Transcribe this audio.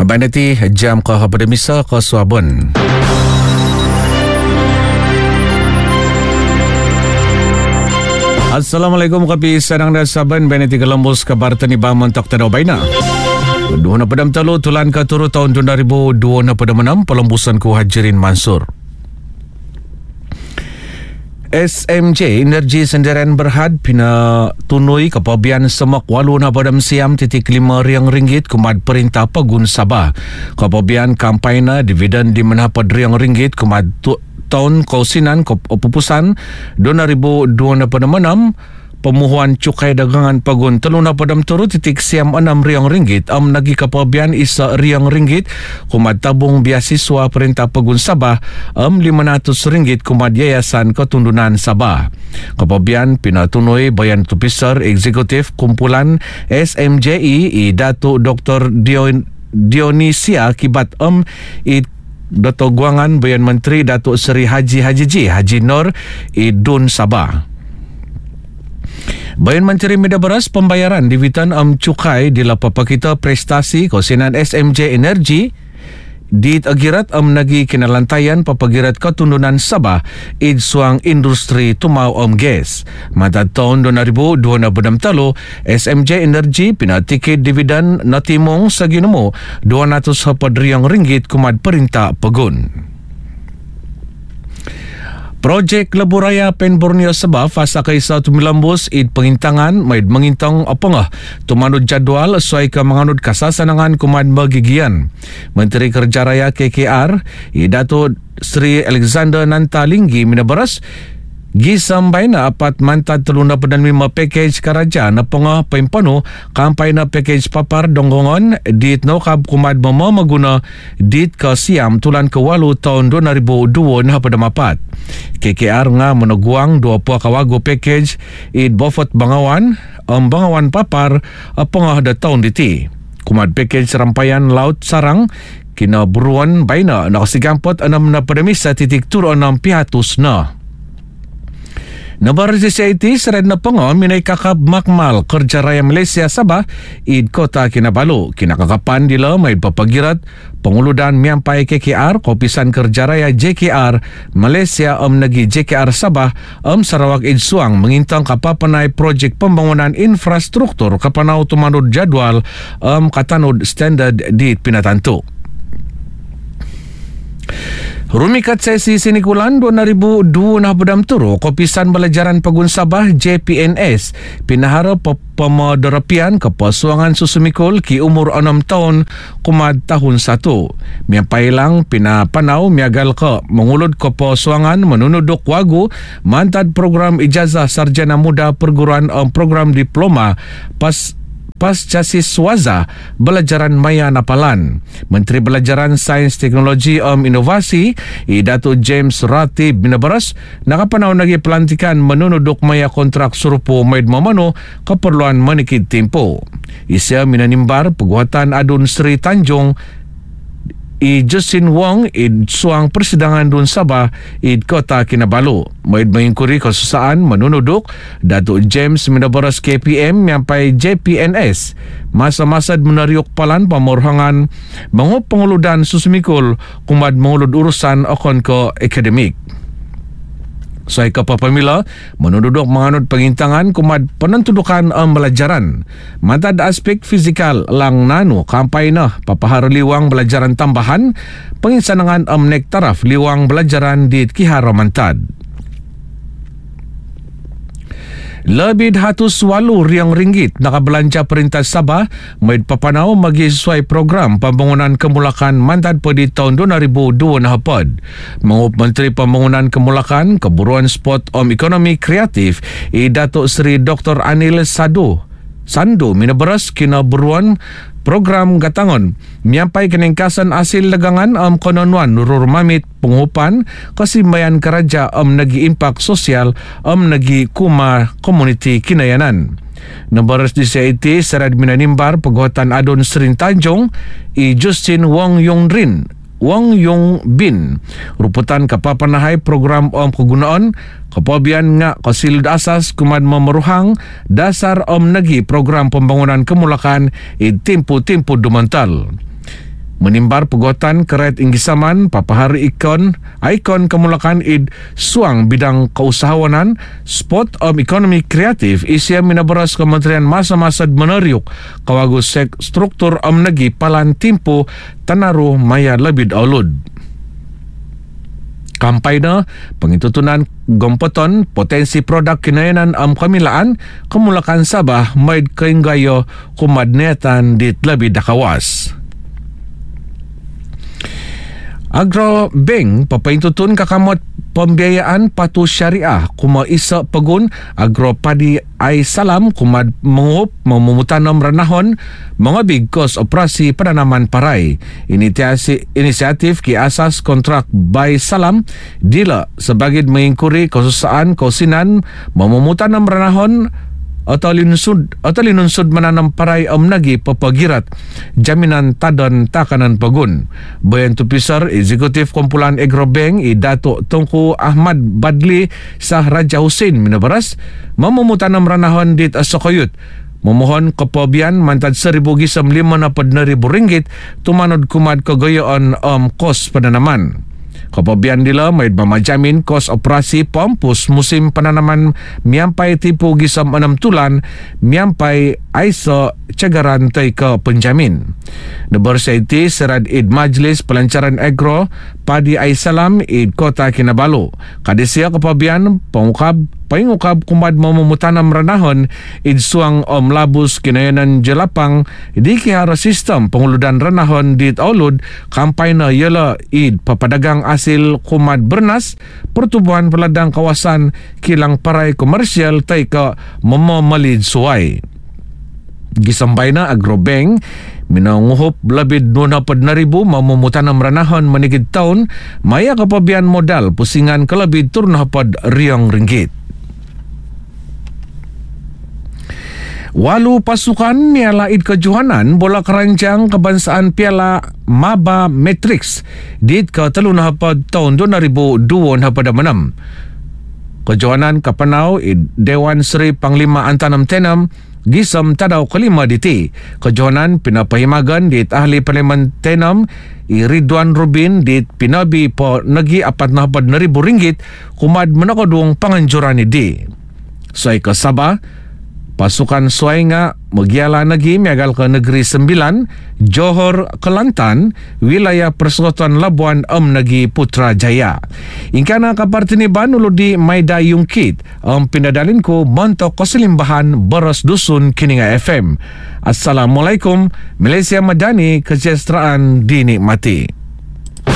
Nabanati jam ke Habadamisa ke Suabon. Assalamualaikum kapi sedang dan saban Banati Gelembus kabar tani bangun tak tadau baina. Dua padam telu tulan ke turut tahun 2026 pelembusan ku Hajirin Mansur. SMJ Energi Sendirian Berhad pina tunui kepabian semak walu na padam siam titik 5 riang ringgit kumad perintah Pegun Sabah. Kepabian kampanye dividen di menapad riang ringgit kumad tahun kausinan kepupusan 2026 pemuhuan cukai dagangan Pegun teluna padam turut titik siam 6 riang ringgit nagi kepabian isa riang ringgit kumad tabung beasiswa perintah Pegun Sabah 500 ringgit kumad yayasan ketundunan Sabah. Kepabian pinatunui bayan tupisar eksekutif kumpulan SMJI Datuk Dr. Dionisia Kibat Dato' Guangan Bayan Menteri Datuk Seri Haji Nur Idun Sabah. Bayan Menteri Media Beras pembayaran dividen cukai di lapapakita prestasi kausinan SMJ Energi di agirat nagi kinalantaian papagirat ketundunan Sabah id suang industri tumau gas. Mata tahun 2026 SMJ Energi pinatikid dividen natimong sa ginumo 200 riang ringgit kumad perintah Pegun. Projek Lebuh Raya Pen Borneo Sabah fasa kaisa tumilambus id pengintangan maid mengintang apangah tumanud jadual sesuai ke menganut kasasanangan kumad magigian. Menteri Kerja Raya KKR Datuk Sri Alexander Nantalinggi minabaras gisambay na apat mantad teluna pedan 5 package karaja na pangah paimpano kampay na package papar donggongon dit nokab kumad mamaguna dit ka siam tulan ke 8 tahun 2002 na padamapat. KKR nga meneguang 20 kawago package id bofot bangawan bangawan papar pangah da tahun diti. Kumad package rampayan laut sarang kina buruan baina nakasigampot 6 na padamisa titik turo 6 pihatus na. Nabar JCIT sered na pengo minay kakab makmal Kerja Raya Malaysia Sabah id kota Kinabalu. Kinakakapan dila may papagirat penguludan miampai KKR Kopisan Kerja Raya JKR Malaysia nagi JKR Sabah Sarawak id suang mengintang kapapanay projek pembangunan infrastruktur kapanaw tumanud jadwal katanud standard di pinatanto. Rumikat sesi sinikulan 2002 na padam turo Kopisan Belajaran Pegun Sabah JPNS pinaharap pemadarapian kepasuangan susumikul ki umur 6 tahun kumad tahun 1. Miapay lang pinapanaw miagal ka mengulod kepasuangan menunuduk wagu mantad program ijazah sarjana muda perguruan program diploma pasca siswaza Belajaran Maya Napalan. Menteri Belajaran Sains Teknologi Inovasi Datuk James Ratib minabaras nakapanaw nagi pelantikan menunuduk maya kontrak surupo maid mamano keperluan menikid tempo. Isya minanimbar peguatan adun Sri Tanjung Justin Wong id suang persidangan dun Sabah id kota Kinabalu. Maid mengingkuri kesusaan menunuduk Datuk James minabaras KPM nyampai JPNS masa-masa menariuk palan pamorhangan mengup penguludan susumikul kumad mengulud urusan akon ke akademik. Saya kapapamila menuduk menganut pengintangan kumad penentudukan belajaran. Mantad aspek fizikal lang nano kampay na papahar liwang belajaran tambahan penginsanangan nek taraf liwang belajaran di Kihara Mantad. Lebih 108 riang ringgit nakabelanja perintah Sabah maid papanaw magisuai program pembangunan kemulakan mantad pada tahun 2002 na hapad. Mengup Menteri Pembangunan Kemulakan Keburuan Sport Ekonomi Kreatif Datuk Seri Dr. Anil Sando minabaras kina buruan program gatangon miampai kenengkasan asil legangan kononwan nurur mamit pengupan kasimbayan keraja nagi impak sosial nagi kuma komuniti kinayanan. Nabaras di CIT serad minanimbar peguatan adun Sri Tanjung Justin Wong Yong Bin ruputan kapapanahay program kegunaan kepabian nga kasilid asas kumad memeruhang dasar nagi program pembangunan kemulakan tempo dumantal. menimbar pegotan keret inggisaman papahari ikon kemulakan id suang bidang keusahawanan spot ekonomi kreatif isia minabaras Kementerian Masa-Masa meneriuk kawagus struktur negi palan timpu tanaru maya lebih aulud. Kampanye pengitutunan gompeton potensi produk kinayanan kamilaan kemulakan Sabah maid keinggayo kumadnetan dit lebih dakawas. Agro Bank papaintutun kakamot pembiayaan patu syariah kuma isa pegun agro padi ai salam kumad mengup memutanam renahon mengabig kos operasi penanaman parai. Inisiatif ki asas kontrak by salam dila sebagai mengingkuri kesusaan kausinan memutanam renahon atau linunsud menanam parai nagi papagirat jaminan tadan takanan pegun. Bayan tupisar Eksekutif Kumpulan Agrobank Datuk Tunku Ahmad Badli Sah Raja Hussein minabaras memutanam ranahon dit Sokoyut memohon kepabian mantad RM1,550 tumanod kumad kegayaan kos penanaman. Kepabian dila maid mamajamin kos operasi pompus musim penanaman miampai tipu gisam 6 tulan miampai aiso cagaran tei ke penjamin. Bersaiti serad id Majlis Pelancaran Agro Padi Aisalam id Kota Kinabalu. Kadisia kepabian pengukab kumad memutanam renahon id suang labus kinayanan jelapang di kihara sistem penguludan renahon di taulud kampanye yela id papadagang hasil kumad bernas pertubuhan peladang kawasan kilang parai komersial tei ke memalid suai. Gisambayna Agrobank minanguhop lebih 200,000 memutanam renahon menigid tahun maya kepabian modal pusingan kelebih turnapad riang ringgit. Walu pasukan Piala Id Kejohanan bola keranjang kebangsaan Piala Maba Matrix dit ke telun hapad tahun 2026. Kejohanan Kapanau id Dewan Seri Panglima Antanam Tenam gisam tadau kelima diti. Kejohanan pinapahimagan dit ahli Parlimen Tenam Ridwan Rubin dit pinabi po nagi RM4,000 kumad menakodong panganjuran di. Soai ke Sabah pasukan Suainga Megiala Nagi miagal ke Negeri Sembilan, Johor Kelantan, wilayah Persekutuan Labuan Nagi Putrajaya. Ingkana kapartiniban uludi Maida Yungkit, pinadalin ko montok keselimbahan Beras Dusun Kininga FM. Assalamualaikum, Malaysia Madani, kesejahteraan dinikmati.